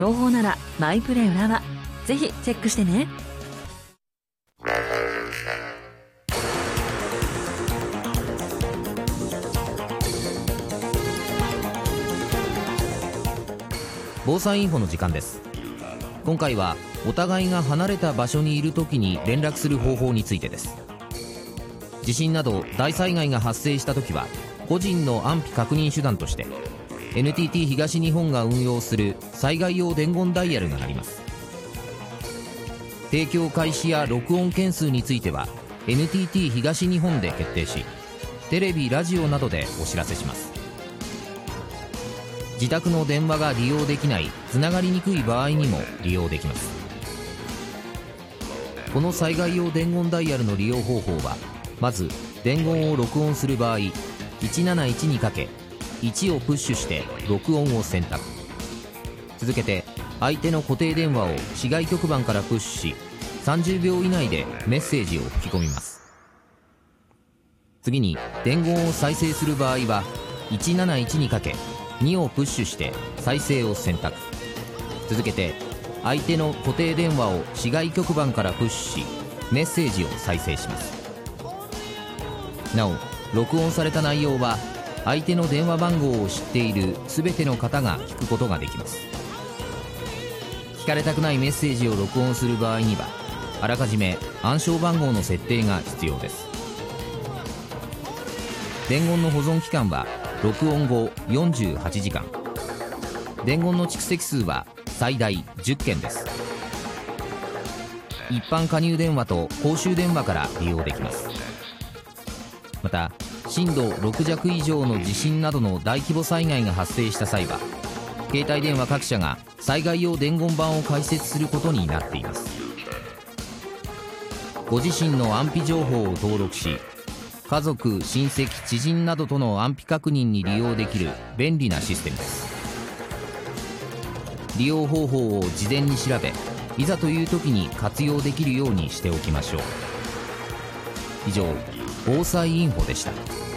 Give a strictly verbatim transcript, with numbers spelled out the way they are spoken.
情報ならマイプレ浦和、ぜひチェックしてね。 防災インフォの時間です。今回はお互いが離れた場所にいるときに連絡する方法についてです。地震など大災害が発生したときは個人の安否確認手段として エヌティーティー 東日本が運用する災害用伝言ダイヤルがあります。提供開始や録音件数については エヌティーティー 東日本で決定し、テレビラジオなどでお知らせします。自宅の電話が利用できない、つながりにくい場合にも利用できます。この災害用伝言ダイヤルの利用方法は、まず伝言を録音する場合、いちなないちにかけいちをプッシュして録音を選択。続けて相手の固定電話を市外局番からプッシュし、さんじゅうびょう以内でメッセージを吹き込みます。次に伝言を再生する場合は、いちなないちにかけにをプッシュして再生を選択。続けて相手の固定電話を市外局番からプッシュし、メッセージを再生します。なお、録音された内容は相手の電話番号を知っているすべての方が聞くことができます。聞かれたくないメッセージを録音する場合には、あらかじめ暗証番号の設定が必要です。伝言の保存期間は録音後よんじゅうはちじかん。伝言の蓄積数は最大じゅっけんです。一般加入電話と公衆電話から利用できます。また震度ろく弱以上の地震などの大規模災害が発生した際は、携帯電話各社が災害用伝言板を開設することになっています。ご自身の安否情報を登録し、家族、親戚、知人などとの安否確認に利用できる便利なシステムです。利用方法を事前に調べ、いざという時に活用できるようにしておきましょう。以上、防災インフォでした。